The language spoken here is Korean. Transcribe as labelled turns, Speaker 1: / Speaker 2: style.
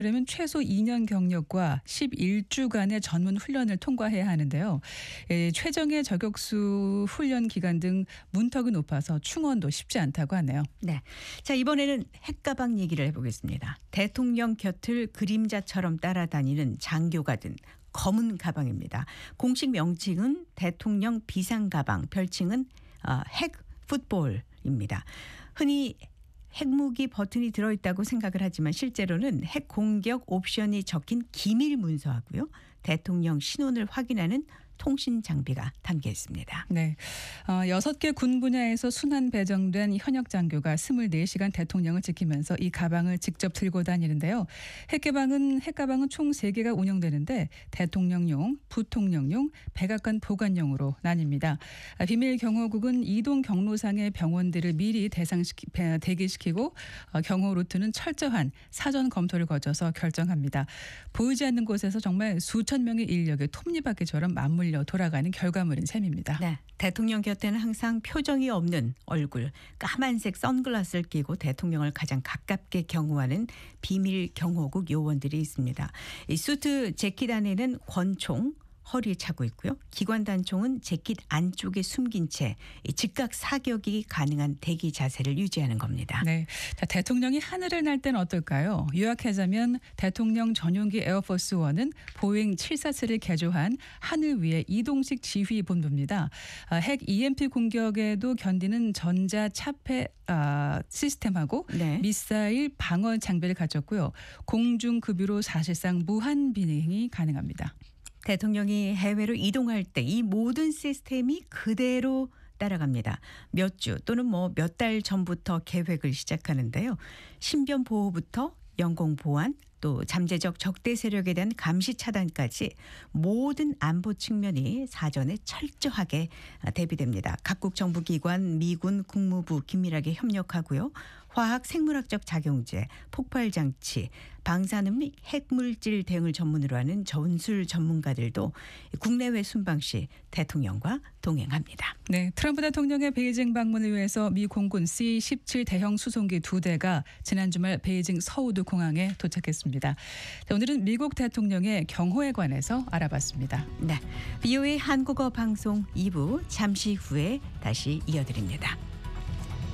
Speaker 1: 그러면 최소 2년 경력과 11주간의 전문 훈련을 통과해야 하는데요. 최정예 저격수 훈련 기간 등 문턱이 높아서 충원도 쉽지 않다고 하네요.
Speaker 2: 네. 자, 이번에는 핵가방 얘기를 해보겠습니다. 대통령 곁을 그림자처럼 따라다니는 장교가 든 검은 가방입니다. 공식 명칭은 대통령 비상가방, 별칭은 핵풋볼입니다. 흔히 핵무기 버튼이 들어있다고 생각을 하지만 실제로는 핵 공격 옵션이 적힌 기밀 문서하고요. 대통령 신원을 확인하는 통신 장비가 담겨 있습니다.
Speaker 1: 네, 6개 군 분야에서 순환 배정된 현역 장교가 24시간 대통령을 지키면서 이 가방을 직접 들고 다니는데요. 핵가방은 총 3개가 운영되는데 대통령용, 부통령용, 백악관 보관용으로 나뉩니다. 비밀 경호국은 이동 경로상의 병원들을 미리 대기시키고 경호 루트는 철저한 사전 검토를 거쳐서 결정합니다. 보이지 않는 곳에서 정말 수천 명의 인력이 톱니바퀴처럼 맞물려 돌아가는 결과물인 셈입니다.
Speaker 2: 네, 대통령 곁에는 항상 표정이 없는 얼굴, 까만색 선글라스를 끼고 대통령을 가장 가깝게 경호하는 비밀 경호국 요원들이 있습니다. 이 수트 재킷 안에는 권총, 허리에 차고 있고요. 기관 단총은 재킷 안쪽에 숨긴 채 즉각 사격이 가능한 대기 자세를 유지하는 겁니다.
Speaker 1: 네, 자, 대통령이 하늘을 날 때는 어떨까요? 요약하자면 대통령 전용기 에어포스 1은 보잉 747을 개조한 하늘 위의 이동식 지휘 본부입니다. 핵 EMP 공격에도 견디는 전자 차폐 시스템하고
Speaker 2: 네.
Speaker 1: 미사일 방어 장비를 갖췄고요. 공중급유로 사실상 무한 비행이 가능합니다.
Speaker 2: 대통령이 해외로 이동할 때 이 모든 시스템이 그대로 따라갑니다. 몇 주 또는 몇 달 전부터 계획을 시작하는데요. 신변 보호부터 영공 보안 또 잠재적 적대 세력에 대한 감시 차단까지 모든 안보 측면이 사전에 철저하게 대비됩니다. 각국 정부기관, 미군, 국무부 긴밀하게 협력하고요. 화학 생물학적 작용제, 폭발장치, 방사능 및 핵물질 대응을 전문으로 하는 전술 전문가들도 국내외 순방 시 대통령과 동행합니다.
Speaker 1: 네, 트럼프 대통령의 베이징 방문을 위해서 미 공군 C-17 대형 수송기 2대가 지난 주말 베이징 서우드 공항에 도착했습니다. 자, 오늘은 미국 대통령의 경호에 관해서 알아봤습니다.
Speaker 2: 네, VOA 한국어 방송 2부 잠시 후에 다시 이어드립니다.